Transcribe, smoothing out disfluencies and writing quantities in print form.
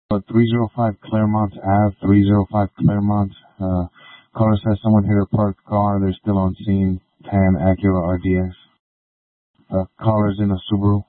305 Claremont Ave, 305 Claremont. Caller says someone hit her parked car. They're still on scene. Tan Acura RDX. Caller's in a Subaru.